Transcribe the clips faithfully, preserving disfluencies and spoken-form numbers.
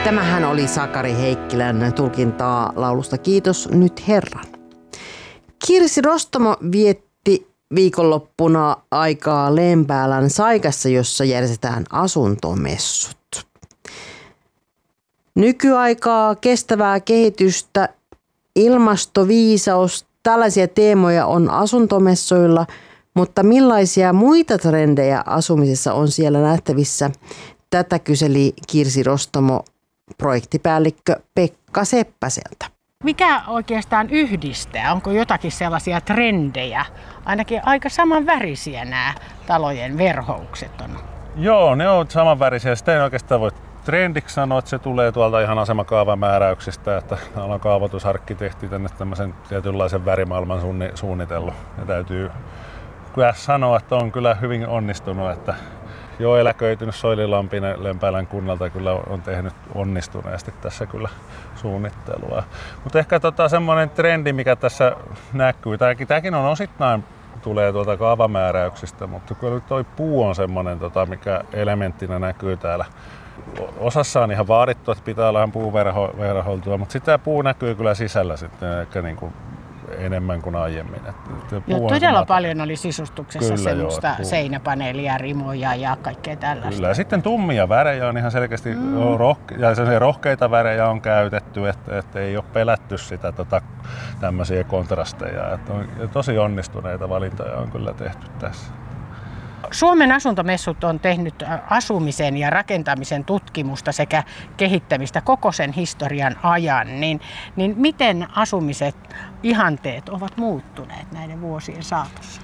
Tämähän oli Sakari Heikkilän tulkintaa laulusta Kiitos nyt Herran. Kirsi Rostamo vietti viikonloppuna aikaa Lempäälän Saikassa, jossa järjestetään asuntomessut. Nykyaikaa, kestävää kehitystä, ilmastoviisaus, tällaisia teemoja on asuntomessoilla, mutta millaisia muita trendejä asumisessa on siellä nähtävissä? Tätä kyseli Kirsi Rostamo projektipäällikkö Pekka Seppäseltä. Mikä oikeastaan yhdistää? Onko jotakin sellaisia trendejä? Ainakin aika samanvärisiä nämä talojen verhoukset on. Joo, ne on samanvärisiä. Sitä ei oikeastaan voi trendiksi sanoa, että se tulee tuolta ihan asemakaavamääräyksistä, että ollaan kaavoitusarkkitehti tänne tämmöisen tietynlaisen värimaailman suunnitellut. Ja täytyy kyllä sanoa, että on kyllä hyvin onnistunut, että jo eläköitynyt Soili Lampinen Lempäälän kunnalta kyllä on tehnyt onnistuneesti tässä kyllä suunnittelua. Mutta ehkä tota semmoinen trendi, mikä tässä näkyy, tämäkin, tämäkin on osittain tulee tuolta kaavamääräyksistä, mutta kyllä toi puu on semmoinen, tota, mikä elementtinä näkyy täällä. Osassa on ihan vaadittu, että pitää olla ihan puuverholtua, mutta sitä puu näkyy kyllä sisällä sitten ehkä niin kuin enemmän kuin aiemmin. Joo, todella paljon oli sisustuksessa kyllä, semmoista joo, seinäpaneelia, rimoja ja kaikkea tällaista. Kyllä, ja sitten tummia värejä on ihan selkeästi, mm. rohke- ja rohkeita värejä on käytetty, että, että ei ole pelätty sitä tota, tämmöisiä kontrasteja. Että on, tosi onnistuneita valintoja on kyllä tehty tässä. Suomen asuntomessut on tehnyt asumisen ja rakentamisen tutkimusta sekä kehittämistä koko sen historian ajan. Niin, niin miten asumiset ihanteet ovat muuttuneet näiden vuosien saatossa?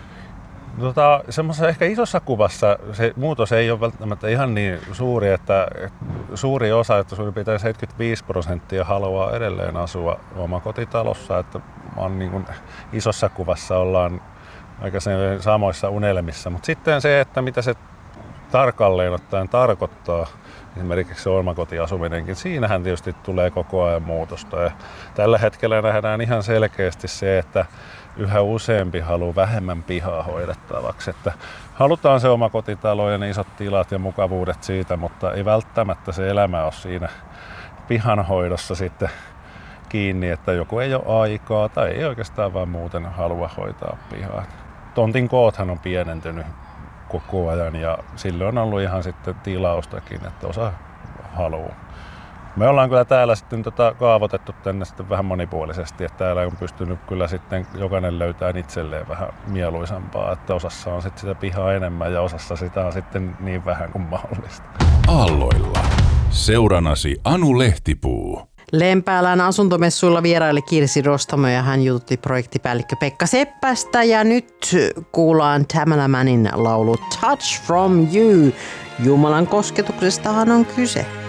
Tota, semmoisessa ehkä isossa kuvassa se muutos ei ole välttämättä ihan niin suuri, että suuri osa, että suurin piirtein seitsemänkymmentäviisi prosenttia haluaa edelleen asua omakotitalossa. Että on niin kuin isossa kuvassa ollaan aika samoissa unelmissa, mutta sitten se, että mitä se tarkalleen ottaen tarkoittaa, esimerkiksi se omakotiasuminenkin, siinähän tietysti tulee koko ajan muutosta. Ja tällä hetkellä nähdään ihan selkeästi se, että yhä useampi haluaa vähemmän pihaa hoidettavaksi. Että halutaan se omakotitalo ja ne isot tilat ja mukavuudet siitä, mutta ei välttämättä se elämä ole siinä pihanhoidossa sitten kiinni, että joku ei ole aikaa tai ei oikeastaan vaan muuten halua hoitaa pihaa. Tontin koothan on pienentynyt koko ajan ja silloin on ollut ihan sitten tilaustakin, että osa haluaa. Me ollaan kyllä täällä sitten tota kaavoitettu tänne sitten vähän monipuolisesti, että täällä on pystynyt kyllä sitten jokainen löytämään itselleen vähän mieluisampaa, että osassa on sitten sitä pihaa enemmän ja osassa sitä on sitten niin vähän kuin mahdollista. Aalloilla. Seuranasi Anu Lehtipuu. Lempäälän asuntomessuilla vieraili Kirsi Rostamo ja hän jututti projektipäällikkö Pekka Seppästä. Ja nyt kuullaan Tamala Mannin laulu Touch from You. Jumalan kosketuksestahan on kyse.